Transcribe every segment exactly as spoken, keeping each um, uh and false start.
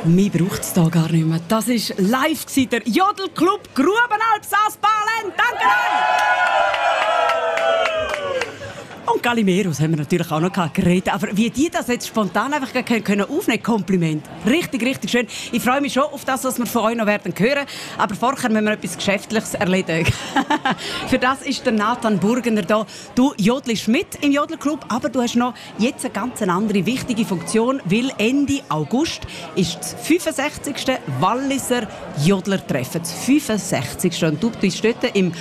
Mir braucht es hier gar nicht mehr. Das war live, der Jodelclub Grubenalp Saas-Balen. Danke euch! Und Galimeros haben wir natürlich auch noch geredet. Aber wie die das jetzt spontan einfach können aufnehmen, Kompliment. Richtig, richtig schön. Ich freue mich schon auf das, was wir von euch noch werden hören. Aber vorher müssen wir etwas Geschäftliches erledigen. Für das ist der Nathan Burgener da. Du jodelst mit im Jodelclub, aber du hast noch jetzt eine ganz andere wichtige Funktion, weil Ende August ist das fünfundsechzigste Walliser Jodlertreffen. Das fünfundsechzigste Und du bist dort im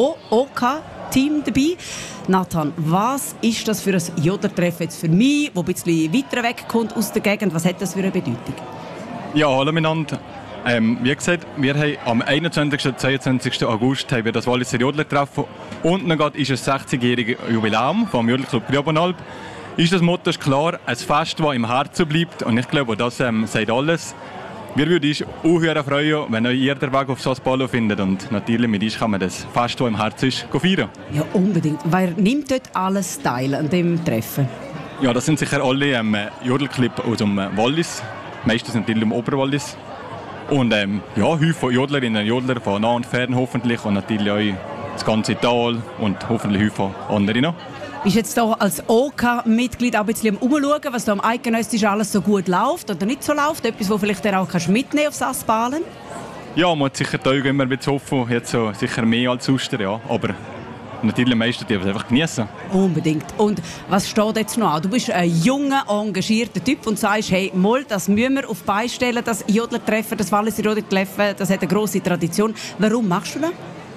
Co-OK-Team dabei. Nathan, was ist das für ein Jodlertreffen jetzt für mich, das ein bisschen weiter wegkommt aus der Gegend? Was hat das für eine Bedeutung? Ja, hallo miteinander. Ähm, wie gesagt, wir haben am einundzwanzigsten und zweiundzwanzigsten August haben wir das Walliser Jodlertreffen und dann ist es sechzigjährige Jubiläum vom Jodelclub Grubenalp. Ist das Motto ist klar, ein Fest, das im Herzen bleibt, und ich glaube, das ähm, sagt alles. Wir würden uns auch freuen, wenn ihr den Weg auf Saas-Balen findet, und natürlich mit uns kann man das Fest, das im Herzen ist, feiern. Ja, unbedingt. Wer nimmt dort alles teil an dem Treffen? Ja, das sind sicher alle ähm, Jodelclub aus dem Wallis, meistens natürlich im Oberwallis. Und ähm, ja, Häufe von Jodlerinnen und Jodler von nah und fern hoffentlich, und natürlich auch das ganze Tal und hoffentlich Häufe von anderen noch. Bist jetzt hier als OK-Mitglied auch ein bisschen am Umschauen, was da am Eidgenössisch alles so gut läuft oder nicht so läuft? Etwas, das vielleicht auch kannst mitnehmen auf Saas-Balen? Ja, man hat sicher die Augen immer ein bisschen offen, jetzt so sicher mehr als sonst, ja. Aber natürlich die meisten, die es einfach genießen. Unbedingt. Und was steht jetzt noch an? Du bist ein junger, engagierter Typ und sagst, hey, mal, das müssen wir auf die Beine stellen, das Jodlertreffen, das Walliser Jodlertreffen, das hat eine grosse Tradition. Warum machst du das?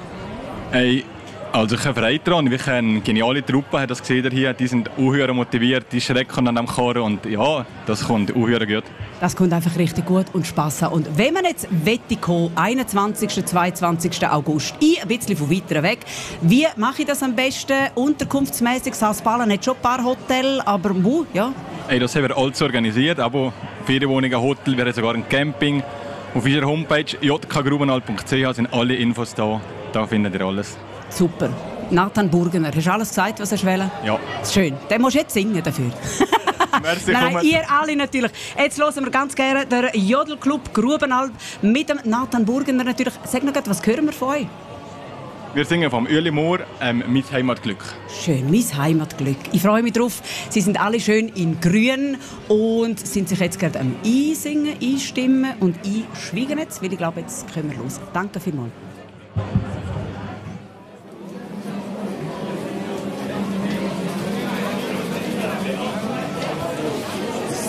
Hey. Also ich habe Freude daran. Wir haben eine geniale Truppe, hat das gesehen hier. Die sind auch motiviert, die schrecken an dem Chor, und ja, das kommt auch gut. Das kommt einfach richtig gut und Spass an. Und wenn man jetzt wette kommen, einundzwanzigsten, zweiundzwanzigsten August, ich ein bisschen von weiter weg, wie mache ich das am besten unterkunftsmäßig? Saas-Balen hat schon ein paar Hotels, aber wo, ja? Hey, das haben wir alles organisiert, aber Ferienwohnungen, Hotel, wir haben sogar ein Camping. Auf unserer Homepage j k grubenalp punkt c h sind alle Infos da, da findet ihr alles. Super. Nathan Burgener, hast du alles gesagt, was er will? Ja. Schön. Dann musst du jetzt singen dafür. Merci, Nein, ihr alle natürlich. Jetzt hören wir ganz gerne den Jodelclub Grubenalp mit dem Nathan Burgener natürlich. Sag noch grad, was hören wir von euch? Wir singen vom Ueli Mohr, ähm, «Mein Heimatglück». Schön, «Mein Heimatglück». Ich freue mich drauf. Sie sind alle schön in grün und sind sich jetzt gerade am Einsingen, Einstimmen und Einschweigen jetzt, weil ich glaube, jetzt können wir los. Danke vielmals.